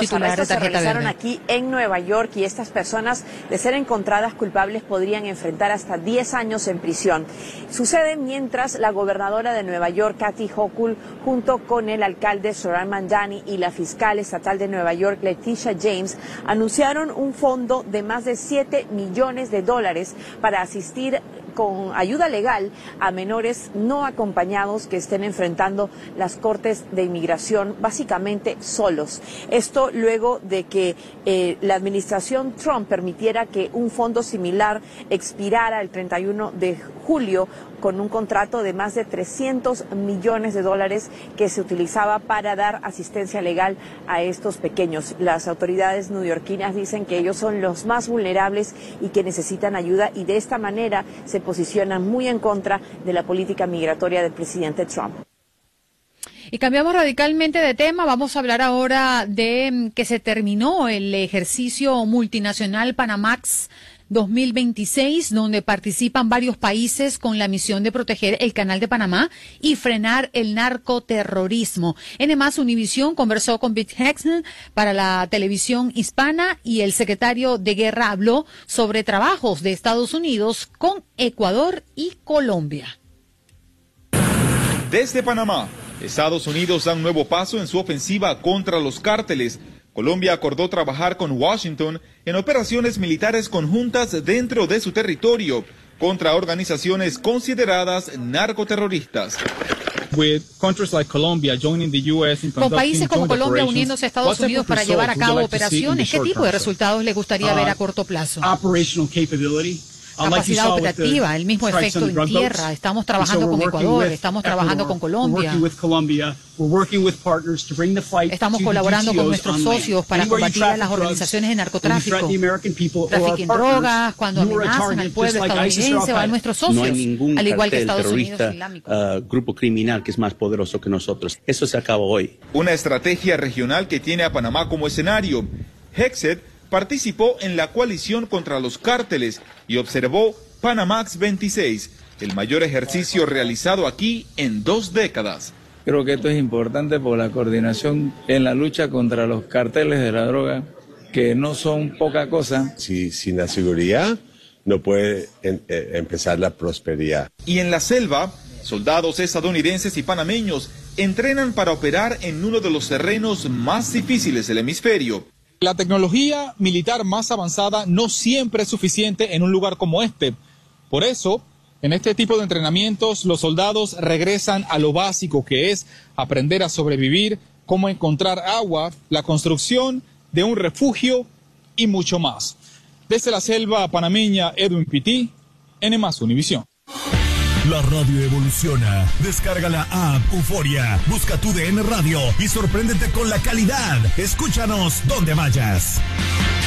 titular de tarjeta se realizaron verde. aquí en Nueva York y estas personas, de ser encontradas culpables, podrían enfrentar hasta 10 años en prisión. Sucede mientras la gobernadora de Nueva York, Kathy Hochul, junto con el alcalde Zohran Mamdani y la fiscal estatal de Nueva York, Letitia James, anunciaron un fondo de más de $7 millones para asistir con ayuda legal a menores no acompañados que estén enfrentando las cortes de inmigración básicamente solos. Esto luego de que la administración Trump permitiera que un fondo similar expirara el 31 de julio con un contrato de más de $300 millones que se utilizaba para dar asistencia legal a estos pequeños. Las autoridades neoyorquinas dicen que ellos son los más vulnerables y que necesitan ayuda, y de esta manera se posicionan muy en contra de la política migratoria del presidente Trump. Y cambiamos radicalmente de tema. Vamos a hablar ahora de que se terminó el ejercicio multinacional Panamax 2026, donde participan varios países con la misión de proteger el Canal de Panamá y frenar el narcoterrorismo. En más, Univisión conversó con Pete Hegseth para la televisión hispana y el secretario de Guerra habló sobre trabajos de Estados Unidos con Ecuador y Colombia. Desde Panamá, Estados Unidos da un nuevo paso en su ofensiva contra los cárteles. Colombia acordó trabajar con Washington en operaciones militares conjuntas dentro de su territorio contra organizaciones consideradas narcoterroristas. Con países como Colombia uniéndose a Estados Unidos para llevar a cabo operaciones, ¿qué tipo de resultados le gustaría ver a corto plazo? Capacidad operativa, el mismo efecto en tierra. Estamos trabajando con Ecuador, estamos trabajando con Colombia. Estamos colaborando con nuestros socios para combatir a las organizaciones de narcotráfico, tráfico en drogas, cuando amenazan al pueblo estadounidense o a nuestros socios, no hay ningún al igual que cartel Estados Unidos terrorista, Islámico. Grupo criminal que es más poderoso que nosotros. Eso se acaba hoy. Una estrategia regional que tiene a Panamá como escenario. Hegseth participó en la coalición contra los cárteles y observó Panamax 26, el mayor ejercicio realizado aquí en 2 décadas. Creo que esto es importante por la coordinación en la lucha contra los carteles de la droga, que no son poca cosa. Sin la seguridad no puede empezar la prosperidad. Y en la selva, soldados estadounidenses y panameños entrenan para operar en uno de los terrenos más difíciles del hemisferio. La tecnología militar más avanzada no siempre es suficiente en un lugar como este. Por eso, en este tipo de entrenamientos, los soldados regresan a lo básico, que es aprender a sobrevivir, cómo encontrar agua, la construcción de un refugio y mucho más. Desde la selva panameña, Edwin Pitti, N+ Univisión. La radio evoluciona. Descarga la app Euforia, busca tu DN Radio y sorpréndete con la calidad. Escúchanos donde vayas.